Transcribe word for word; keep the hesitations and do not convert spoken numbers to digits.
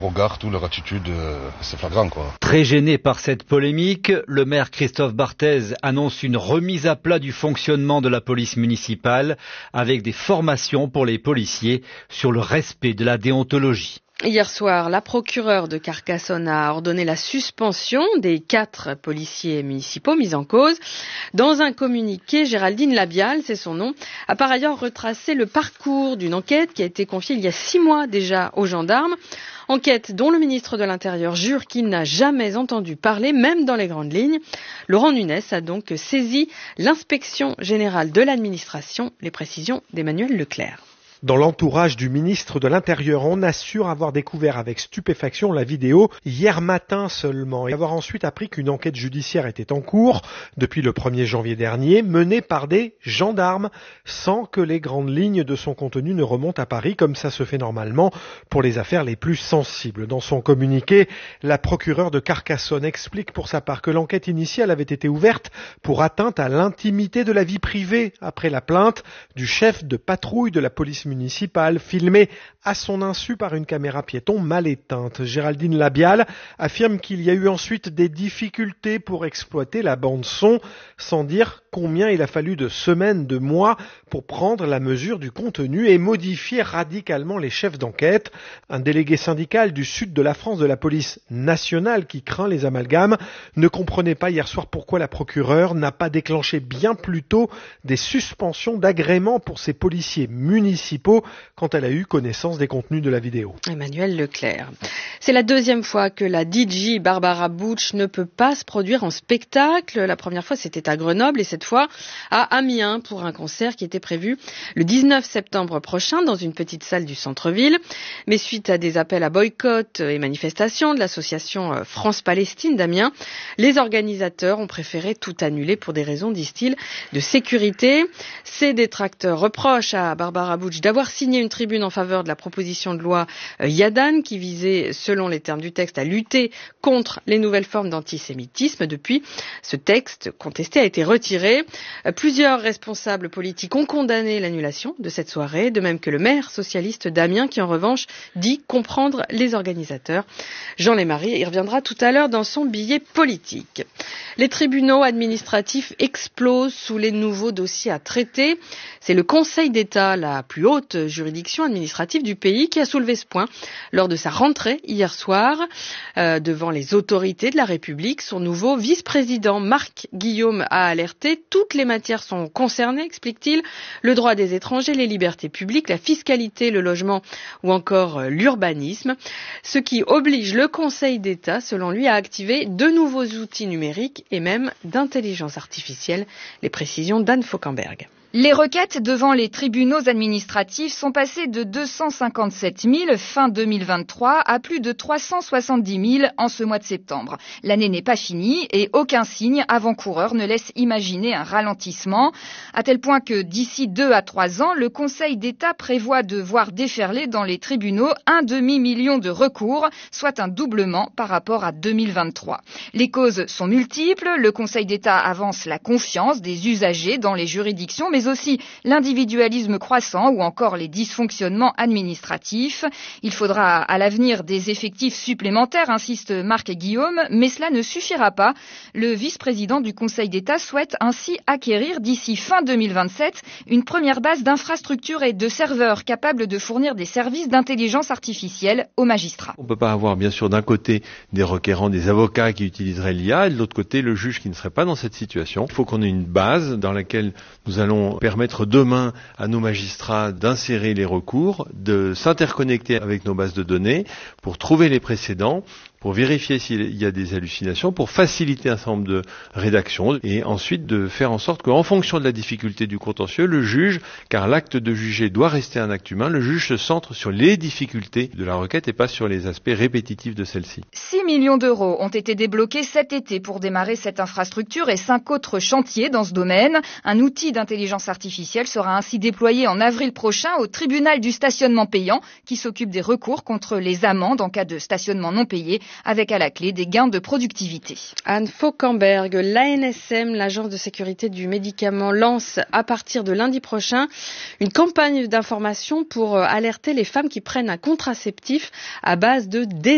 Regarde, toute leur attitude, euh, c'est flagrant, quoi. Très gêné par cette polémique, le maire Christophe Barthez annonce une remise à plat du fonctionnement de la police municipale avec des formations pour les policiers sur le respect de la déontologie. Hier soir, la procureure de Carcassonne a ordonné la suspension des quatre policiers municipaux mis en cause. Dans un communiqué, Géraldine Labial, c'est son nom, a par ailleurs retracé le parcours d'une enquête qui a été confiée il y a six mois déjà aux gendarmes. Enquête dont le ministre de l'Intérieur jure qu'il n'a jamais entendu parler, même dans les grandes lignes. Laurent Nunez a donc saisi l'inspection générale de l'administration. Les précisions d'Emmanuel Leclerc. Dans l'entourage du ministre de l'Intérieur, on assure avoir découvert avec stupéfaction la vidéo hier matin seulement et avoir ensuite appris qu'une enquête judiciaire était en cours depuis le premier janvier dernier, menée par des gendarmes, sans que les grandes lignes de son contenu ne remontent à Paris comme ça se fait normalement pour les affaires les plus sensibles. Dans son communiqué, la procureure de Carcassonne explique pour sa part que l'enquête initiale avait été ouverte pour atteinte à l'intimité de la vie privée après la plainte du chef de patrouille de la police municipale, filmé à son insu par une caméra piéton mal éteinte. Géraldine Labial affirme qu'il y a eu ensuite des difficultés pour exploiter la bande-son, sans dire combien il a fallu de semaines, de mois pour prendre la mesure du contenu et modifier radicalement les chefs d'enquête. Un délégué syndical du sud de la France de la police nationale qui craint les amalgames ne comprenait pas hier soir pourquoi la procureure n'a pas déclenché bien plus tôt des suspensions d'agrément pour ses policiers municipaux quand elle a eu connaissance des contenus de la vidéo. Emmanuel Leclerc. C'est la deuxième fois que la D J Barbara Bush ne peut pas se produire en spectacle. La première fois, c'était à Grenoble et cette fois à Amiens pour un concert qui était prévu le dix-neuf septembre prochain dans une petite salle du centre-ville. Mais suite à des appels à boycott et manifestations de l'association France-Palestine d'Amiens, les organisateurs ont préféré tout annuler pour des raisons, disent-ils, de sécurité. Ces détracteurs reprochent à Barbara Bush d'avoir signé une tribune en faveur de la proposition de loi Yadan qui visait, selon les termes du texte, à lutter contre les nouvelles formes d'antisémitisme. Depuis, ce texte contesté a été retiré. Plusieurs responsables politiques ont condamné l'annulation de cette soirée, de même que le maire socialiste d'Amiens qui, en revanche, dit comprendre les organisateurs. Jean Lémarie y reviendra tout à l'heure dans son billet politique. Les tribunaux administratifs explosent sous les nouveaux dossiers à traiter. C'est le Conseil d'État, la plus haute juridiction administrative du pays, qui a soulevé ce point lors de sa rentrée hier soir euh, devant les autorités de la République. Son nouveau vice-président Marc Guillaume a alerté. Toutes les matières sont concernées, explique-t-il. Le droit des étrangers, les libertés publiques, la fiscalité, le logement ou encore euh, l'urbanisme. Ce qui oblige le Conseil d'État, selon lui, à activer de nouveaux outils numériques et même d'intelligence artificielle. Les précisions d'Anne Fauquemberg. Les requêtes devant les tribunaux administratifs sont passées de deux cent cinquante-sept mille fin deux mille vingt-trois à plus de trois cent soixante-dix mille en ce mois de septembre. L'année n'est pas finie et aucun signe avant-coureur ne laisse imaginer un ralentissement, à tel point que d'ici deux à trois ans, le Conseil d'État prévoit de voir déferler dans les tribunaux un demi-million de recours, soit un doublement par rapport à deux mille vingt-trois. Les causes sont multiples. Le Conseil d'État avance la confiance des usagers dans les juridictions, mais mais aussi l'individualisme croissant ou encore les dysfonctionnements administratifs. Il faudra à l'avenir des effectifs supplémentaires, insiste Marc Guillaume, mais cela ne suffira pas. Le vice-président du Conseil d'État souhaite ainsi acquérir d'ici fin deux mille vingt-sept une première base d'infrastructures et de serveurs capables de fournir des services d'intelligence artificielle aux magistrats. On ne peut pas avoir bien sûr d'un côté des requérants, des avocats qui utiliseraient l'I A et de l'autre côté le juge qui ne serait pas dans cette situation. Il faut qu'on ait une base dans laquelle nous allons permettre demain à nos magistrats d'insérer les recours, de s'interconnecter avec nos bases de données pour trouver les précédents, pour vérifier s'il y a des hallucinations, pour faciliter un certain nombre de rédactions et ensuite de faire en sorte qu'en fonction de la difficulté du contentieux, le juge, car l'acte de juger doit rester un acte humain, le juge se centre sur les difficultés de la requête et pas sur les aspects répétitifs de celle-ci. six millions d'euros ont été débloqués cet été pour démarrer cette infrastructure et cinq autres chantiers dans ce domaine. Un outil d'intelligence artificielle sera ainsi déployé en avril prochain au tribunal du stationnement payant qui s'occupe des recours contre les amendes en cas de stationnement non payé, avec à la clé des gains de productivité. Anne Fauquemberg, l'A N S M, l'Agence de sécurité du médicament, lance à partir de lundi prochain une campagne d'information pour alerter les femmes qui prennent un contraceptif à base de